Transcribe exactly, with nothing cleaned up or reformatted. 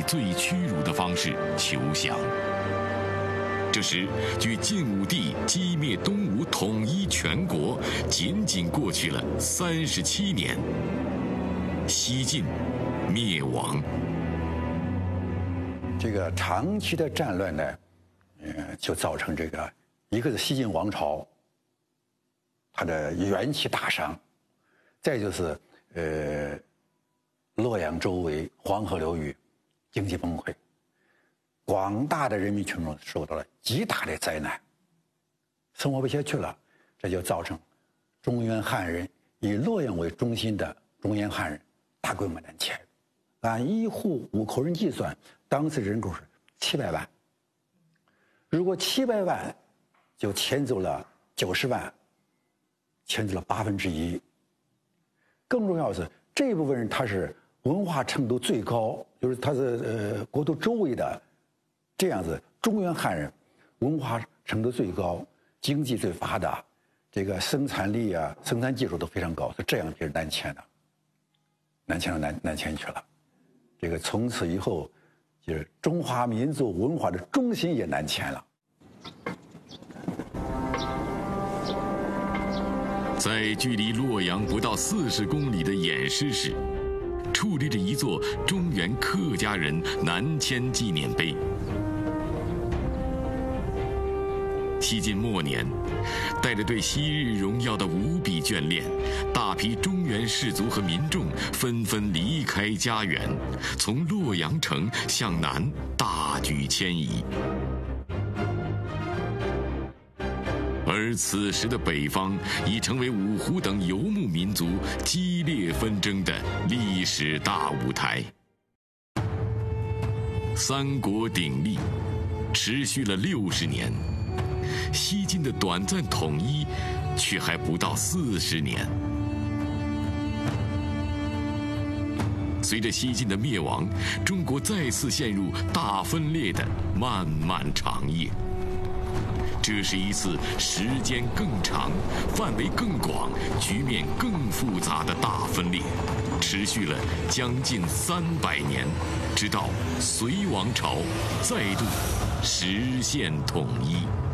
最屈辱的方式求降。这时，距晋武帝击灭东吴、统一全国，仅仅过去了三十七年，西晋灭亡。 这个长期的战乱呢，呃，就造成这个一个是西晋王朝它的元气大伤，再就是呃洛阳周围黄河流域经济崩溃。广大的人民群众受到了极大的灾难，生活不下去了，这就造成中原汉人以洛阳为中心的中原汉人大规模南迁。按一户五口人计算，当时人口是七百万。如果七百万就迁走了九十万，迁走了八分之一。更重要的是，这部分人他是文化程度最高，就是他是呃国土周围的。这样子，中原汉人文化程度最高，经济最发达，这个生产力啊、生产技术都非常高，是这样就是南迁的，南迁到南南迁去了。这个从此以后，就是中华民族文化的中心也南迁了。 在距离洛阳不到四十公里的偃师市，矗立着一座中原客家人南迁纪念碑。西晋末年，带着对昔日荣耀的无比眷恋，大批中原士族和民众纷纷离开家园，从洛阳城向南大举迁移。而此时的北方已成为五胡等游牧民族激烈纷争的历史大舞台。三国鼎立，持续了六十年。西晋的短暂统一，却还不到四十年。随着西晋的灭亡，中国再次陷入大分裂的漫漫长夜。这是一次时间更长、范围更广、局面更复杂的大分裂，持续了将近三百年，直到隋王朝再度实现统一。